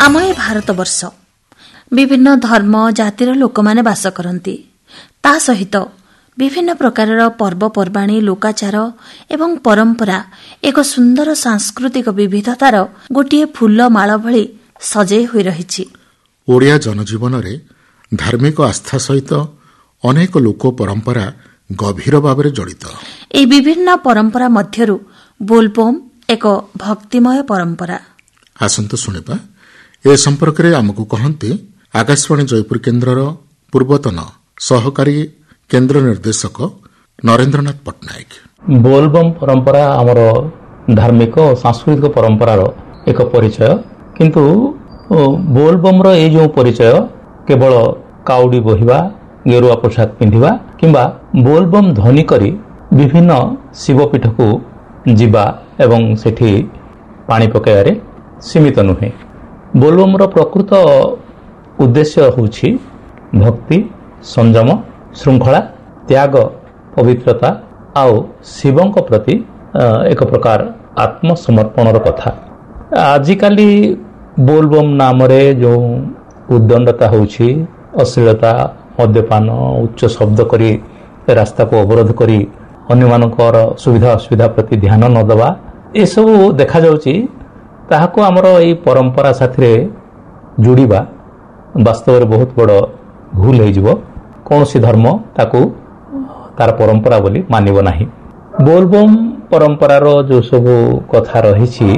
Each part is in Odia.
ଆମ ଏ ଭାରତବର୍ଷ ବିଭିନ୍ନ ଧର୍ମ ଜାତିର ଲୋକମାନେ ବାସ କରନ୍ତି। ତା ସହିତ ବିଭିନ୍ନ ପ୍ରକାରର ପର୍ବପର୍ବାଣୀ, ଲୋକାଚାର ଏବଂ ପରମ୍ପରା ଏକ ସୁନ୍ଦର ସାଂସ୍କୃତିକ ବିବିଧତାର ଗୋଟିଏ ଫୁଲମାଳ ଭଳି ସଜେଇ ହୋଇ ରହିଛି। ଓଡ଼ିଆ ଜନଜୀବନରେ ଧାର୍ମିକ ଆସ୍ଥା ସହିତ ଅନେକ ଲୋକ ପରମ୍ପରା ଗଭୀର ଭାବରେ ଜଡ଼ିତ। ଏହି ବିଭିନ୍ନ ପରମ୍ପରା ମଧ୍ୟରୁ ବୋଲବମ୍ ଏକ ଭକ୍ତିମୟ ପରମ୍ପରା। ଆସନ୍ତୁ ଶୁଣିବା ଏ ସମ୍ପର୍କରେ ଆମକୁ କହନ୍ତି ଆକାଶବାଣୀ ଜୟପୁର କେନ୍ଦ୍ରର ପୂର୍ବତନ ସହକାରୀ କେନ୍ଦ୍ର ନିର୍ଦ୍ଦେଶକ ନରେନ୍ଦ୍ରନାଥ ପଟ୍ଟନାୟକ। ବୋଲବମ୍ ପରମ୍ପରା ଆମର ଧାର୍ମିକ ଓ ସାଂସ୍କୃତିକ ପରମ୍ପରାର ଏକ ପରିଚୟ। କିନ୍ତୁ ବୋଲବମ୍ର ଏଇ ଯେଉଁ ପରିଚୟ କେବଳ କାଉଡ଼ି ବୋହିବା, ଗେରୁଆ ପୋଷାକ ପିନ୍ଧିବା କିମ୍ବା ବୋଲବମ୍ ଧ୍ୱନି କରି ବିଭିନ୍ନ ଶିବପୀଠକୁ ଯିବା ଏବଂ ସେଠି ପାଣି ପକାଇବାରେ ସୀମିତ ନୁହେଁ। ବୋଲବମ୍ର ପ୍ରକୃତ ଉଦ୍ଦେଶ୍ୟ ହେଉଛି ଭକ୍ତି, ସଂଯମ, ଶୃଙ୍ଖଳା, ତ୍ୟାଗ, ପବିତ୍ରତା ଆଉ ଶିବଙ୍କ ପ୍ରତି ଏକ ପ୍ରକାର ଆତ୍ମସମର୍ପଣର କଥା। ଆଜିକାଲି ବୋଲବମ୍ ନାମରେ ଯେଉଁ ଉଦ୍ଦଣ୍ଡତା ହେଉଛି, ଅଶ୍ଳୀଳତା, ମଦ୍ୟପାନ, ଉଚ୍ଚ ଶବ୍ଦ କରି ରାସ୍ତାକୁ ଅବରୋଧ କରି ଅନ୍ୟମାନଙ୍କର ସୁବିଧା ଅସୁବିଧା ପ୍ରତି ଧ୍ୟାନ ନ ଦେବା, ଏସବୁ ଦେଖାଯାଉଛି। ତାହାକୁ ଆମର ଏହି ପରମ୍ପରା ସାଥିରେ ଯୋଡ଼ିବା ବାସ୍ତବରେ ବହୁତ ବଡ଼ ଭୁଲ ହୋଇଯିବ। କୌଣସି ଧର୍ମ ତାକୁ ତାର ପରମ୍ପରା ବୋଲି ମାନିବ ନାହିଁ। ବୋଲବମ୍ ପରମ୍ପରାର ଯେଉଁ ସବୁ କଥା ରହିଛି,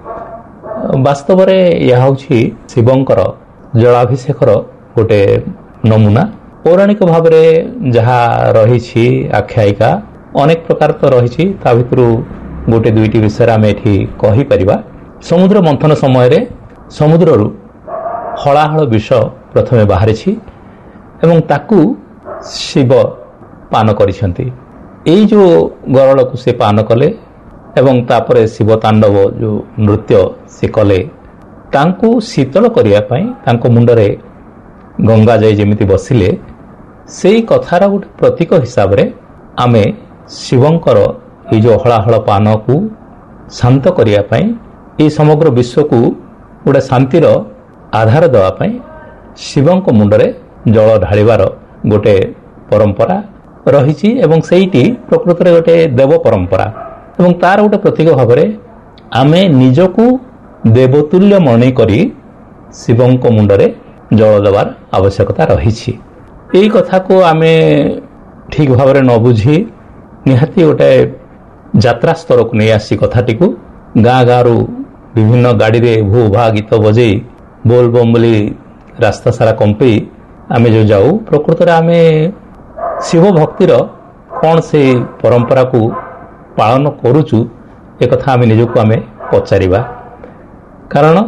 ବାସ୍ତବରେ ଏହା ହେଉଛି ଶିବଙ୍କର ଜଳାଭିଷେକର ଗୋଟେ ନମୁନା। ପୌରାଣିକ ଭାବରେ ଯାହା ରହିଛି ଆଖ୍ୟାୟିକା ଅନେକ ପ୍ରକାର ତ ରହିଛି। ତା ଭିତରୁ ଗୋଟେ ଦୁଇଟି ବିଷୟରେ ଆମେ ଏଠି କହିପାରିବା। ସମୁଦ୍ର ମନ୍ଥନ ସମୟରେ ସମୁଦ୍ରରୁ ହଳାହଳ ବିଷ ପ୍ରଥମେ ବାହାରିଛି ଏବଂ ତାକୁ ଶିବ ପାନ କରିଛନ୍ତି। ଏଇ ଯେଉଁ ଗରଳକୁ ସେ ପାନ କଲେ ଏବଂ ତାପରେ ଶିବ ତାଣ୍ଡବ ଯେଉଁ ନୃତ୍ୟ ସେ କଲେ, ତାଙ୍କୁ ଶୀତଳ କରିବା ପାଇଁ ତାଙ୍କ ମୁଣ୍ଡରେ ଗଙ୍ଗା ଯାଇ ଯେମିତି ବସିଲେ, ସେଇ କଥାର ଗୋଟେ ପ୍ରତୀକ ହିସାବରେ ଆମେ ଶିବଙ୍କର ଏଇ ଯେଉଁ ହଳାହଳ ପାନକୁ ଶାନ୍ତ କରିବା ପାଇଁ, এই ସମଗ୍ର ବିଶ୍ୱକୁ ଗୋଟେ ଶାନ୍ତିର ଆଧାର ଦେବା ପାଇଁ ଶିବଙ୍କ ମୁଣ୍ଡରେ ଜଳ ଢାଳିବାର ଗୋଟେ ପରମ୍ପରା ରହିଛି ଏବଂ ସେଇଟି ପ୍ରକୃତରେ ଗୋଟେ ଦେବ ପରମ୍ପରା। ଏବଂ ତାର ଗୋଟେ ପ୍ରତୀକ ଭାବରେ ଆମେ ନିଜକୁ ଦେବତୁଲ୍ୟ ମନେ କରି ଶିବଙ୍କ ମୁଣ୍ଡରେ ଜଳ ଦେବାର ଆବଶ୍ୟକତା ରହିଛି। ଏହି କଥାକୁ ଆମେ ଠିକ୍ ଭାବରେ ନ ବୁଝି ନିହାତି ଗୋଟେ ଯାତ୍ରା ସ୍ତରକୁ ନେଇ ଆସି କଥାଟିକୁ ଗାଁ ଗାଁରୁ ବିଭିନ୍ନ ଗାଡ଼ିରେ ଭୁ ଭା ଗୀତ ବଜେଇ ବୋଲବମ୍ ବୋଲି ରାସ୍ତା ସାରା କମ୍ପେଇ ଆମେ ଯେଉଁ ଯାଉ, ପ୍ରକୃତରେ ଆମେ ଶିବ ଭକ୍ତିର କ'ଣ ସେ ପରମ୍ପରାକୁ ପାଳନ କରୁଛୁ ଏକଥା ଆମେ ନିଜକୁ ଆମେ ପଚାରିବା। କାରଣ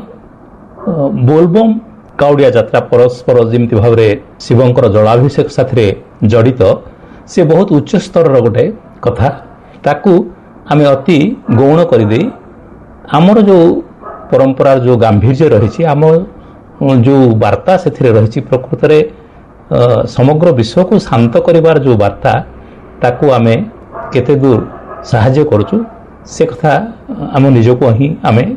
ବୋଲବମ୍ କାଉଡ଼ିଆ ଯାତ୍ରା ପରସ୍ପର ଯେମିତି ଭାବରେ ଶିବଙ୍କର ଜଳାଭିଷେକ ସାଥିରେ ଜଡ଼ିତ, ସେ ବହୁତ ଉଚ୍ଚ ସ୍ତରର ଗୋଟେ କଥା। ତାକୁ ଆମେ ଅତି ଗୌଣ କରିଦେଇ ଆମର ଯେଉଁ ପରମ୍ପରାର ଯେଉଁ ଗାମ୍ଭୀର୍ଯ୍ୟ ରହିଛି, ଆମ ଯେଉଁ ବାର୍ତ୍ତା ସେଥିରେ ରହିଛି, ପ୍ରକୃତରେ ସମଗ୍ର ବିଶ୍ୱକୁ ଶାନ୍ତ କରିବାର ଯେଉଁ ବାର୍ତ୍ତା, ତାକୁ ଆମେ କେତେ ଦୂର ସାହାଯ୍ୟ କରୁଛୁ ସେ କଥା ଆମ ନିଜକୁ ହିଁ ଆମେ